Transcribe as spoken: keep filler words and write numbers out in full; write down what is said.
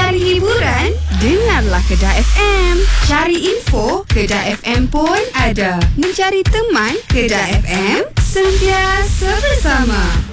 Cari hiburan? Dengarlah Kedah F M. Cari info? Kedah F M pun ada. Mencari teman? Kedah F M, sentiasa bersama.